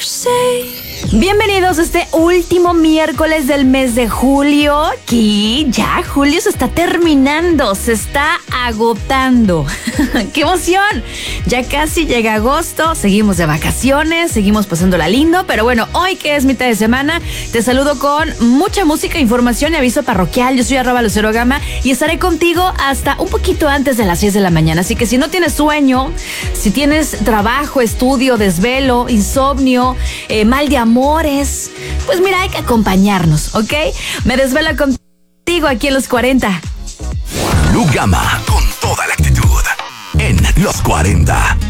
Bienvenidos a este último miércoles del mes de julio. Que ya julio se está terminando, se está agotando. ¡Qué emoción! Ya casi llega agosto, seguimos de vacaciones, seguimos pasándola lindo. Pero bueno, hoy que es mitad de semana, te saludo con mucha música, información y aviso parroquial. Yo soy @LuceroGama y estaré contigo hasta un poquito antes de las 6 de la mañana. Así que si no tienes sueño, si tienes trabajo, estudio, desvelo, insomnio, mal de amores, pues mira, hay que acompañarnos, ¿ok? Me desvelo contigo aquí en Los 40. Lu Gama, con toda la actitud, en Los 40.